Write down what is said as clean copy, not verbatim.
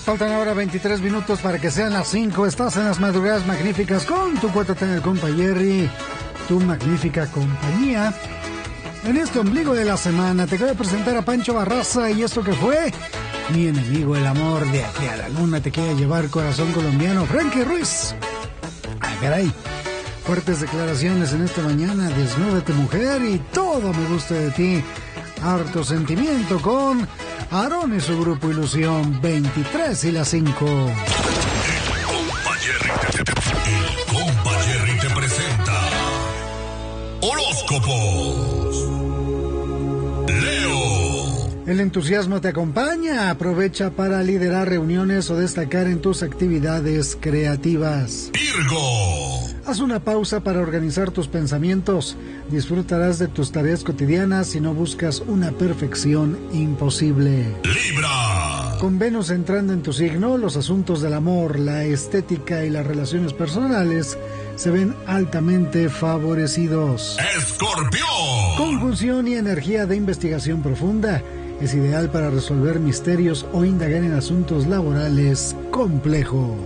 Faltan ahora 23 minutos para que sean las 5. Estás en las madrugadas magníficas con tu cuate en el compa Jerry, tu magnífica compañía. En este ombligo de la semana te voy a presentar a Pancho Barraza y esto que fue Mi enemigo el amor, de aquí a la luna te quiere llevar, corazón colombiano, Frankie Ruiz. Ay, caray. Fuertes declaraciones en esta mañana, Desnúdate mujer y Todo me gusta de ti. Harto sentimiento con Aarón y su grupo Ilusión, 23 y las 5. El compa Jerry te presenta Horóscopos. Leo. El entusiasmo te acompaña. Aprovecha para liderar reuniones o destacar en tus actividades creativas. Virgo. Haz una pausa para organizar tus pensamientos. Disfrutarás de tus tareas cotidianas si no buscas una perfección imposible. Libra. Con Venus entrando en tu signo, los asuntos del amor, la estética y las relaciones personales se ven altamente favorecidos. Escorpión. Conjunción y energía de investigación profunda. Es ideal para resolver misterios o indagar en asuntos laborales complejos.